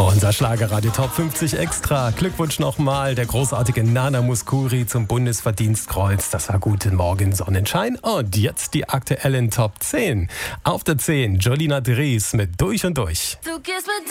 Unser Schlagerradio Top 50 Extra. Glückwunsch nochmal, der großartige Nana Mouskouri zum Bundesverdienstkreuz. Das war Guten Morgen Sonnenschein. Und jetzt die aktuellen Top 10. Auf der 10 Jolina Dries mit Durch und Durch. Du gehst mit